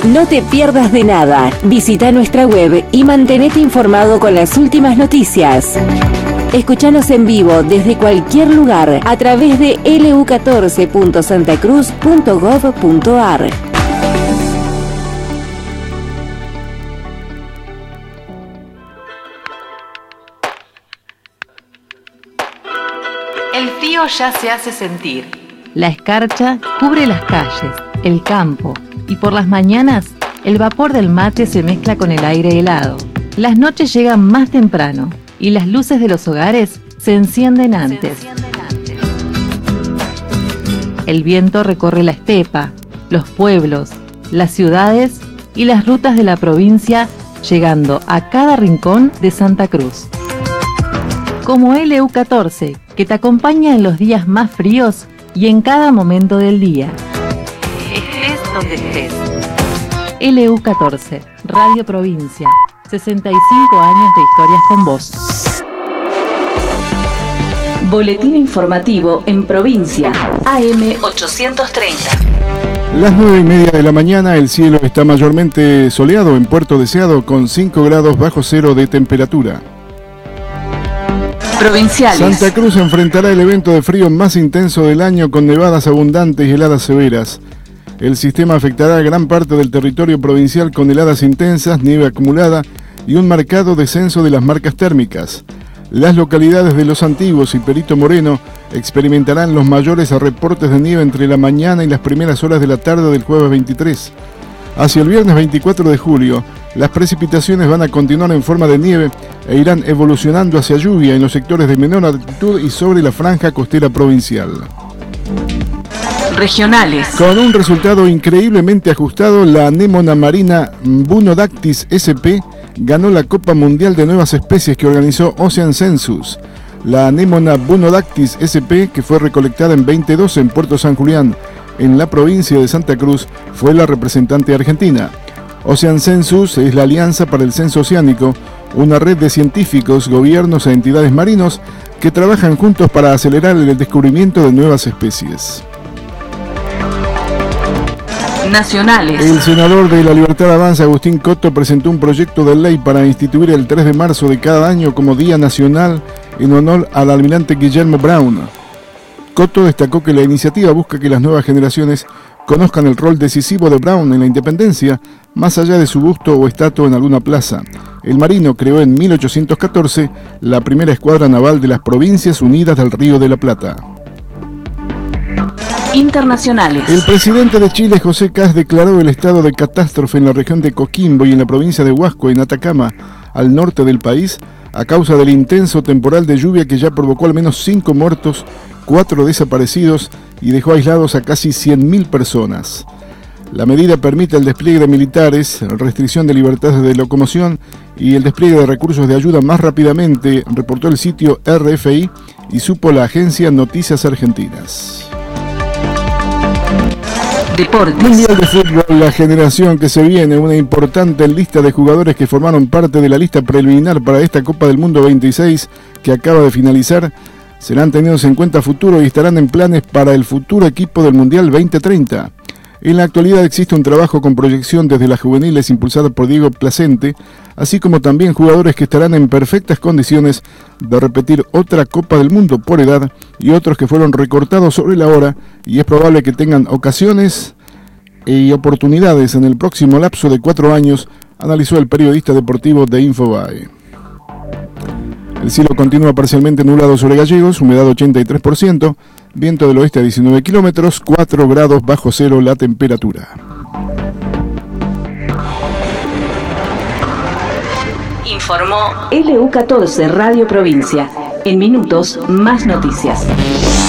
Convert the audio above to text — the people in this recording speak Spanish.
No te pierdas de nada. Visita nuestra web y mantenete informado con las últimas noticias. Escuchanos en vivo desde cualquier lugar a través de lu14.santacruz.gov.ar. El frío ya se hace sentir. La escarcha cubre las calles, el campo, y por las mañanas el vapor del mate se mezcla con el aire helado. Las noches llegan más temprano y las luces de los hogares se encienden antes. El viento recorre la estepa, los pueblos, las ciudades y las rutas de la provincia, llegando a cada rincón de Santa Cruz. Como LU14, que te acompaña en los días más fríos y en cada momento del día. Estés donde estés. LU14, Radio Provincia, 65 años de historias con vos. Boletín informativo en provincia, AM 830. Las 9:30 de la mañana, el cielo está mayormente soleado en Puerto Deseado con 5 grados bajo cero de temperatura. Provinciales. Santa Cruz enfrentará el evento de frío más intenso del año con nevadas abundantes y heladas severas. El sistema afectará a gran parte del territorio provincial con heladas intensas, nieve acumulada y un marcado descenso de las marcas térmicas. Las localidades de Los Antiguos y Perito Moreno experimentarán los mayores reportes de nieve entre la mañana y las primeras horas de la tarde del jueves 23. Hacia el viernes 24 de julio, las precipitaciones van a continuar en forma de nieve e irán evolucionando hacia lluvia en los sectores de menor altitud y sobre la franja costera provincial. Regionales. Con un resultado increíblemente ajustado, la anémona marina Bunodactis sp ganó la Copa Mundial de Nuevas Especies que organizó Ocean Census. La anémona Bunodactis sp, que fue recolectada en 2012 en Puerto San Julián, en la provincia de Santa Cruz, fue la representante argentina. Ocean Census es la Alianza para el Censo Oceánico, una red de científicos, gobiernos e entidades marinos que trabajan juntos para acelerar el descubrimiento de nuevas especies. Nacionales. El senador de La Libertad Avanza, Agustín Coto, presentó un proyecto de ley para instituir el 3 de marzo de cada año como Día Nacional en honor al almirante Guillermo Brown. Coto destacó que la iniciativa busca que las nuevas generaciones conozcan el rol decisivo de Brown en la independencia, más allá de su busto o estatua en alguna plaza. El marino creó en 1814 la primera escuadra naval de las Provincias Unidas del Río de la Plata. Internacionales. El presidente de Chile, José Kast, declaró el estado de catástrofe en la región de Coquimbo y en la provincia de Huasco, en Atacama, al norte del país, a causa del intenso temporal de lluvia que ya provocó al menos 5 muertos, 4 desaparecidos y dejó aislados a casi 100.000 personas. La medida permite el despliegue de militares, restricción de libertades de locomoción y el despliegue de recursos de ayuda más rápidamente, reportó el sitio RFI y supo la agencia Noticias Argentinas. Deportes. Mundial de Fútbol, la generación que se viene, una importante lista de jugadores que formaron parte de la lista preliminar para esta Copa del Mundo 26 que acaba de finalizar, serán tenidos en cuenta a futuro y estarán en planes para el futuro equipo del Mundial 2030. En la actualidad existe un trabajo con proyección desde las juveniles impulsada por Diego Placente, así como también jugadores que estarán en perfectas condiciones de repetir otra Copa del Mundo por edad y otros que fueron recortados sobre la hora y es probable que tengan ocasiones y oportunidades en el próximo lapso de 4 años, analizó el periodista deportivo de Infobae. El cielo continúa parcialmente nublado sobre Gallegos, humedad 83%, viento del oeste a 19 kilómetros, 4 grados bajo cero la temperatura. Informó LU14 Radio Provincia. En minutos, más noticias.